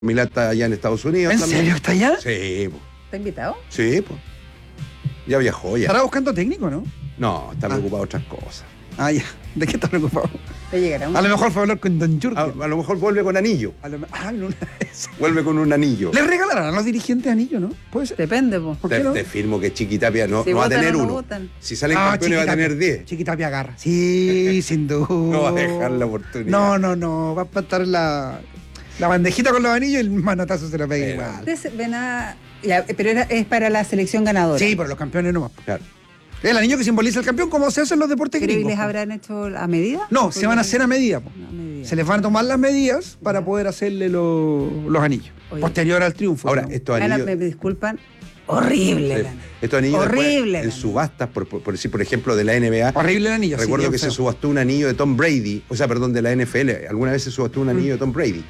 Milán está allá en Estados Unidos. ¿En también. serio está allá? Sí, po. ¿Está invitado? Sí, pues. Ya viajó, ya. Estará buscando técnico, ¿no? No, está preocupado de otras cosas. Ah, ya. ¿De qué está preocupado? ¿Le llegará un... A lo mejor fue a hablar con Don Jürgen. A lo mejor vuelve con anillo. No, Vuelve con un anillo. le regalarán a los dirigentes anillo, ¿no? Puede ser. Depende, po. ¿Por qué no? Te firmo que Chiquitapia no, Si no va a votan tener o no uno. votan. Si salen campeones va a tener 10. Chiquitapia agarra. Sí, sin duda. No va a dejar la oportunidad. No. Va a estar la bandejita con los anillos y el manotazo se lo pega igual. Ustedes ven a... Ya, pero es para la selección ganadora. Sí, pero los campeones no. Claro. Es el anillo que simboliza el campeón, como se hacen los deportes ¿Pero y gringos. les habrán hecho a medida? No, se van a hacer a medida. Po. A medida. Se les van a tomar las medidas para poder hacerle los anillos. Oye. Posterior al triunfo. Ahora, ¿no? estos Ana, anillos. me disculpan. Horrible. Sí. Ana. Estos anillos Horrible, después, en Ana. subastas, por decir, por ejemplo, de la NBA. Horrible el anillo. Recuerdo sí, que bien se feo. subastó un anillo de Tom Brady, o sea, perdón, de la NFL. Alguna vez se subastó un anillo de Tom Brady.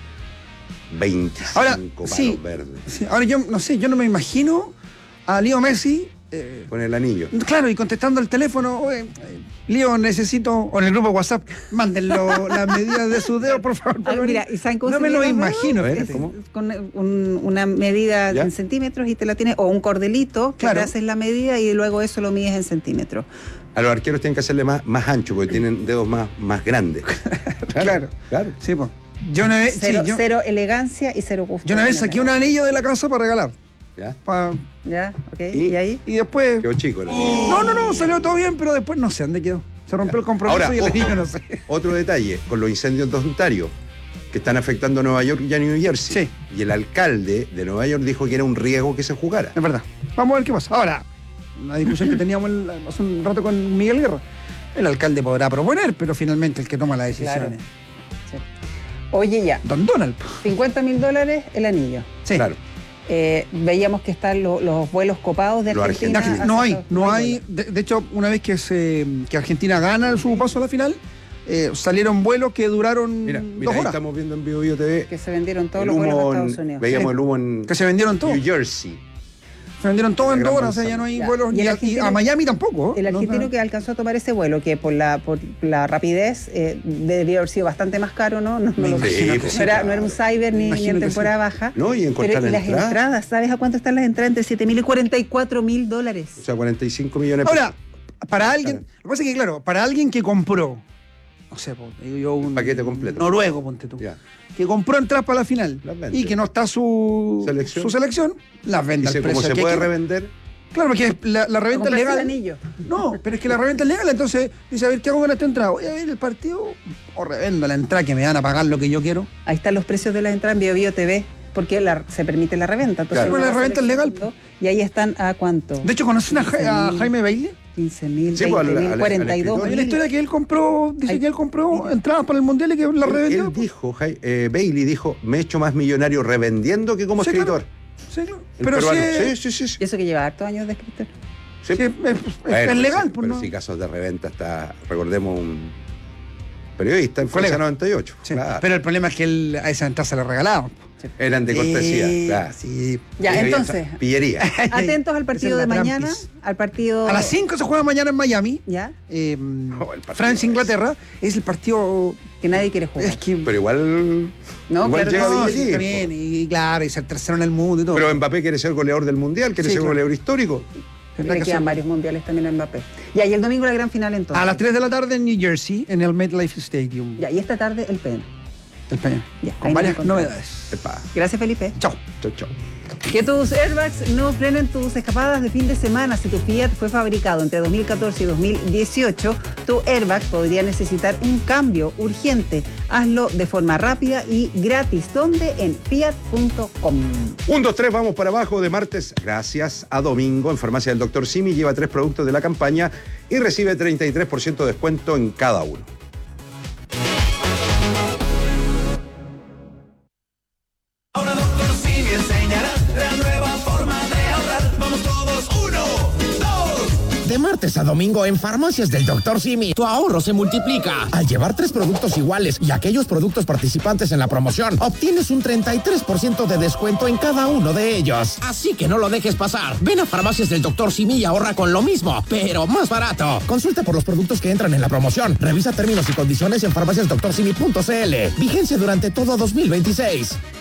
25 Ahora, palos sí. verdes Sí, ahora yo no me imagino a Leo Messi. con el anillo. Claro, y contestando el teléfono, oye, Leo, necesito, o en el grupo WhatsApp, mándenlo las medidas de sus dedos, por favor. Ah, mira, ¿y saben cómo no se me lo miden los imagino. A ver, fíjate. ¿cómo? Con una medida ¿Ya? en centímetros y te la tienes, o un cordelito, que Claro. te haces la medida y luego eso lo mides en centímetros. A los arqueros tienen que hacerle más ancho porque tienen dedos más grandes. Claro. Claro. Sí, pues. Yo una vez, Cero, sí, yo, cero elegancia y cero gusto. yo una vez saqué un anillo de la casa para regalar. ¿Ya? ¿Ya? ¿Ok? ¿Y? ¿Y ahí? Y después. Quedó chico. No, salió todo bien, pero después no sé dónde quedó. Se rompió el compromiso Ahora, y el ojo. anillo no sé. Otro detalle, con los incendios de Ontario, que están afectando a Nueva York y a New Jersey. Sí. Y el alcalde de Nueva York dijo que era un riesgo que se jugara. Es verdad. Vamos a ver qué pasa. Ahora, una discusión que teníamos hace un rato con Miguel Guerra. El alcalde podrá proponer, pero finalmente el que toma las decisiones. Claro. Sí. Oye, ya. Don Donald. $50.000 el anillo. Sí. Claro. Veíamos que están los vuelos copados de Los Argentina. argentinos. No hacia hay, Estados no Unidos. hay. De hecho, una vez que Argentina gana su paso a la final, salieron vuelos que duraron Mira, 2 ahí horas. estamos viendo en Bio TV Que se vendieron todos el los vuelos a humo, Estados Unidos. veíamos Sí. el humo en Que se vendieron todos. New Jersey. Se vendieron todos en La 2 gran horas, o sea, ya no hay Ya. vuelos. Y Ni el a argentino- Miami tampoco. El ¿no? argentino que alcanzó a tomar ese vuelo, que por la rapidez debió haber sido bastante más caro, ¿no? No, Me lo- imagino que no sí, era un cyber ni Imagino en que temporada baja. No, y encontrar Pero, y la las entrada. entradas, ¿sabes a cuánto están las entradas? Entre $7.000 y $44.000. O sea, 45 millones de Ahora, pesos. para alguien, lo que pasa es que, claro, para alguien que compró, no sé, digo yo, un Paquete completo. noruego, ponte tú, Ya. que compró entradas para la final Las vende. y que no está su Selección. las vende al Dice, precio como se que puede quiera. revender, Claro, porque la reventa es Compraste legal. el anillo. No, pero es que la reventa es legal, entonces dice, a ver, ¿qué hago con esta entrada? Voy a ver el partido o revendo la entrada que me van a pagar lo que yo quiero. Ahí están los precios de las entradas en Bio TV, porque se permite la reventa. Entonces, Claro. uno Bueno, la va reventa es legal. seleccionando, Y ahí están a cuánto. De hecho, ¿conocen a 15.000. Jaime Bailey? 15.000, Sí, pues, 20.000, al 42. Hay una historia que él compró, dice Ay, que él compró entradas para el Mundial y que la revendió. él dijo, Bailey dijo, me he hecho más millonario revendiendo que como Sí, claro. escritor. Sí, claro. El Pero peruano. sí, Sí. Y eso que lleva hartos años de escritor. Sí. sí, es Bueno, legal, sí, pues, pero ¿no? sí, casos de reventa está, recordemos, un periodista en Colega. Francia 98. Sí, Claro. pero el problema es que él a esa entrada se la regalaban. Eran de cortesía, claro. Sí. Ya, Había entonces, pillería. atentos al partido Esa de es la mañana, trampis. al partido... A las 5 se juega mañana en Miami. ¿Ya? Eh, Oh, el partido Francia-Inglaterra. Es el partido. Que nadie quiere jugar. Es que. Pero igual, No, igual claro, llega no, billetín, está po. bien, y claro, y ser tercero en el mundo y todo. Pero Mbappé quiere ser goleador del Mundial, quiere Sí, ser claro. goleador histórico. Tendrá Le que quedan ser- varios mundiales también a Mbappé. Ya, y el domingo la gran final entonces. A las 3 de la tarde en New Jersey, en el MetLife Stadium. Ya, y esta tarde el PM. El Peña. Ya, Con ahí nos varias encontramos. novedades. Epa. Gracias, Felipe. Chao. Chau, chau. Que tus airbags no frenen tus escapadas de fin de semana. Si tu Fiat fue fabricado entre 2014 y 2018, tu airbag podría necesitar un cambio urgente. Hazlo de forma rápida y gratis. ¿Dónde? En fiat.com. 1, 2, 3, vamos para abajo de martes. Gracias a domingo en Farmacia del Dr. Simi. Lleva 3 productos de la campaña y recibe 33% de descuento en cada uno. Ahora Doctor Simi enseñará la nueva forma de ahorrar. Vamos todos, 1, 2. De martes a domingo en Farmacias del Dr. Simi, tu ahorro se multiplica. Al llevar 3 productos iguales y aquellos productos participantes en la promoción, obtienes un 33% de descuento en cada uno de ellos. Así que no lo dejes pasar. Ven a Farmacias del Dr. Simi y ahorra con lo mismo, pero más barato. Consulta por los productos que entran en la promoción. Revisa términos y condiciones en farmaciasdoctorsimi.cl. Vigencia durante todo 2026.